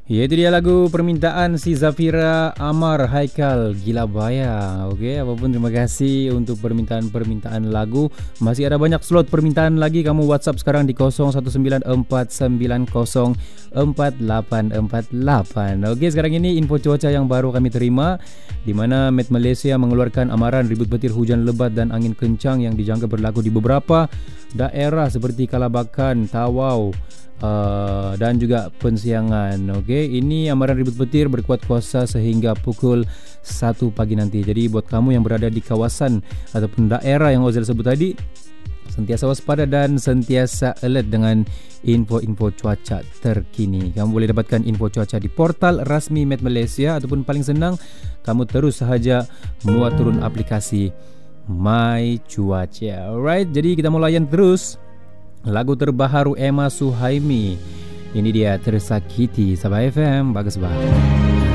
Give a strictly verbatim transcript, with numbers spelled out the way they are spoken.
Ya, itu dia lagu permintaan si Zafira Amar Haikal Gila Bayang. Okey, apapun terima kasih untuk permintaan-permintaan lagu. Masih ada banyak slot permintaan lagi. Kamu WhatsApp sekarang di kosong satu sembilan empat sembilan kosong empat lapan empat lapan. Okey, sekarang ini info cuaca yang baru kami terima, di mana Met Malaysia mengeluarkan amaran ribut petir, hujan lebat dan angin kencang yang dijangka berlaku di beberapa daerah seperti Kalabakan, Tawau, Uh, dan juga Pensiangan. Okey, ini amaran ribut petir berkuat kuasa sehingga pukul satu pagi nanti. Jadi buat kamu yang berada di kawasan ataupun daerah yang Ozil sebut tadi, sentiasa waspada dan sentiasa alert dengan info-info cuaca terkini. Kamu boleh dapatkan info cuaca di portal rasmi Met Malaysia, ataupun paling senang kamu terus sahaja muat turun aplikasi My Cuaca. Alright, jadi kita mau layan terus lagu terbaru Emma Suhaimi. Ini dia Tersakiti. Sabah F M, bagus banget.